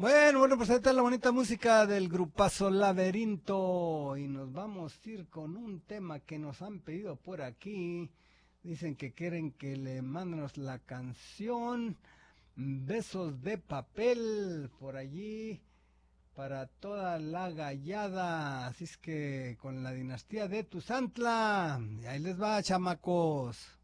Bueno, pues ahí está la bonita música del grupazo Laberinto y nos vamos a ir con un tema que nos han pedido por aquí. Dicen que quieren que le mandemos la canción Besos de Papel por allí para toda la gallada. Así es que con la dinastía de Tuzantla. Y ahí les va, chamacos.